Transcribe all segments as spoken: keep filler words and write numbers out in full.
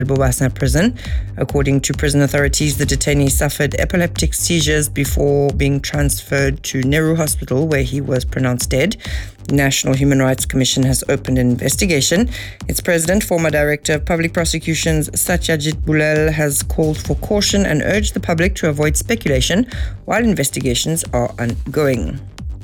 Bobassin prison. According to prison authorities, the detainee suffered epileptic seizures before being transferred to Nehru Hospital, where he was pronounced dead. The National Human Rights Commission has opened an investigation. Its president, former director of public prosecutions Satyajit Bulel, has called for caution and urged the public to avoid speculation while investigations are ongoing.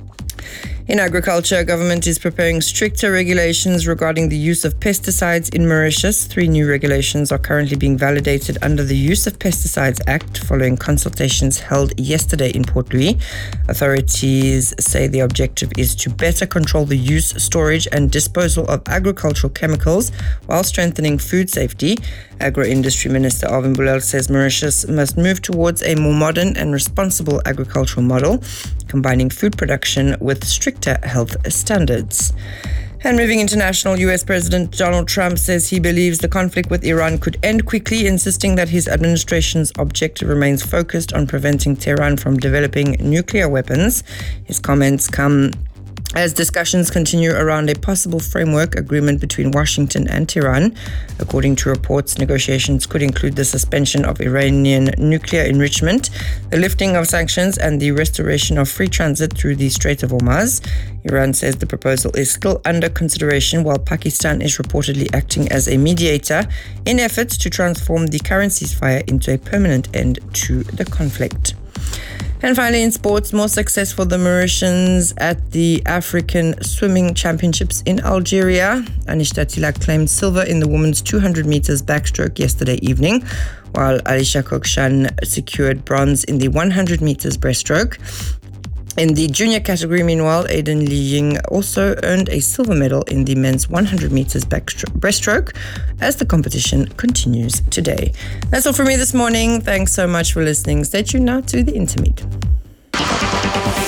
In agriculture, government is preparing stricter regulations regarding the use of pesticides in Mauritius. Three new regulations are currently being validated under the Use of Pesticides Act following consultations held yesterday in Port Louis. Authorities say the objective is to better control the use, storage and disposal of agricultural chemicals while strengthening food safety. Agro-Industry Minister Arvin Bulel says Mauritius must move towards a more modern and responsible agricultural model, combining food production with stricter health standards. And moving international, U S President Donald Trump says he believes the conflict with Iran could end quickly, insisting that his administration's objective remains focused on preventing Tehran from developing nuclear weapons. His comments come as discussions continue around a possible framework agreement between Washington and Tehran. According to reports, negotiations could include the suspension of Iranian nuclear enrichment, the lifting of sanctions, and the restoration of free transit through the Strait of Hormuz. Iran says the proposal is still under consideration, while Pakistan is reportedly acting as a mediator in efforts to transform the current ceasefire into a permanent end to the conflict. And finally, in sports, more success for the Mauritians at the African Swimming Championships in Algeria. Anishta Tilak claimed silver in the women's two hundred meters backstroke yesterday evening, while Alisha Kokshan secured bronze in the one hundred meters breaststroke. In the junior category, meanwhile, Aiden Li Ying also earned a silver medal in the men's one hundred meters breaststroke as the competition continues today. That's all from me this morning. Thanks so much for listening. Stay tuned now to the Intermediate.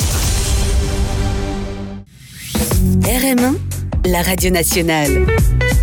R M un, la radio nationale.